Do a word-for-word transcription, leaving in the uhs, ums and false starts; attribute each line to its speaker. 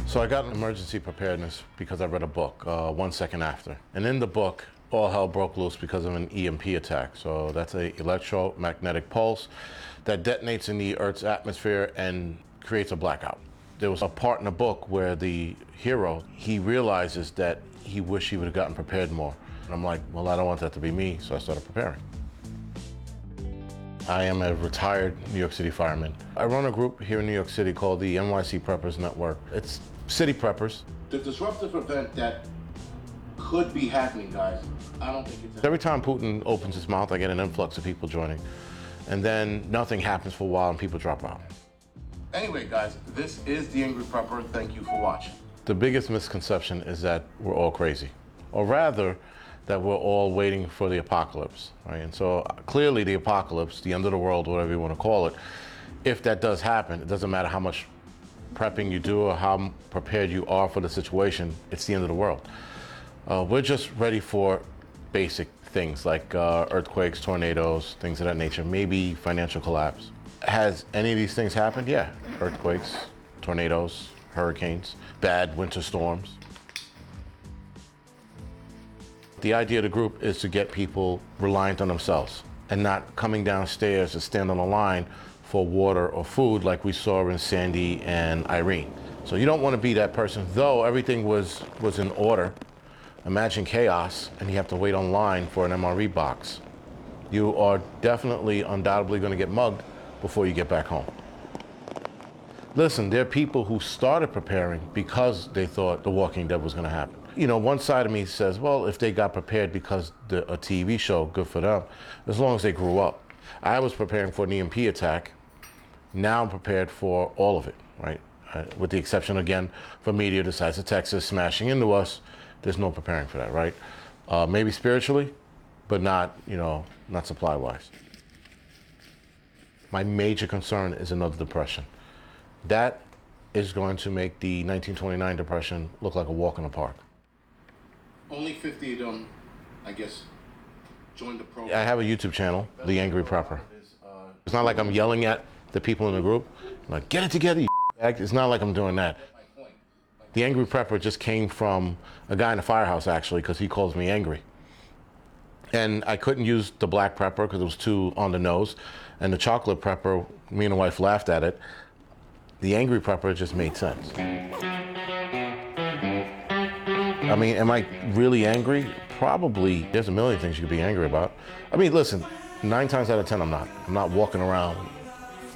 Speaker 1: So I got an emergency preparedness because I read a book, uh, One Second After. And in the book, all hell broke loose because of an E M P attack. So that's an electromagnetic pulse that detonates in the Earth's atmosphere and creates a blackout. There was a part in the book where the hero, he realizes that he wished he would have gotten prepared more. And I'm like, well, I don't want that to be me, so I started preparing. I am a retired New York City fireman. I run a group here in New York City called the N Y C Preppers Network. It's city preppers. The disruptive event that could be happening, guys, I don't think it's... Every time Putin opens his mouth, I get an influx of people joining. And then nothing happens for a while and people drop out. Anyway, guys, this is The Angry Prepper. Thank you for watching. The biggest misconception is that we're all crazy. Or rather, that we're all waiting for the apocalypse, right? And so clearly the apocalypse, the end of the world, whatever you want to call it, if that does happen, it doesn't matter how much prepping you do or how prepared you are for the situation, it's the end of the world. Uh, we're just ready for basic things like uh, earthquakes, tornadoes, things of that nature, maybe financial collapse. Has any of these things happened? Yeah, earthquakes, tornadoes, hurricanes, bad winter storms. The idea of the group is to get people reliant on themselves and not coming downstairs to stand on a line for water or food like we saw in Sandy and Irene. So you don't want to be that person, though everything was, was in order. Imagine chaos and you have to wait online for an M R E box. You are definitely, undoubtedly going to get mugged before you get back home. Listen, there are people who started preparing because they thought The Walking Dead was going to happen. You know, one side of me says, well, if they got prepared because the, a T V show, good for them, as long as they grew up. I was preparing for an E M P attack. Now I'm prepared for all of it, right? Uh, with the exception, again, for media the size of Texas smashing into us, there's no preparing for that, right? Uh, maybe spiritually, but not, you know, not supply-wise. My major concern is another depression. That is going to make the nineteen twenty-nine depression look like a walk in the park. Only fifty of them, I guess, joined the program. I have a YouTube channel, The Angry Prepper. It's not like I'm yelling at the people in the group, like, get it together, you act. It's not like I'm doing that. The Angry Prepper just came from a guy in the firehouse, actually, because he calls me angry. And I couldn't use the black prepper because it was too on the nose. And the chocolate prepper, me and the wife laughed at it. The Angry Prepper just made sense. I mean, am I really angry? Probably. There's a million things you could be angry about. I mean, listen, nine times out of ten, I'm not. I'm not walking around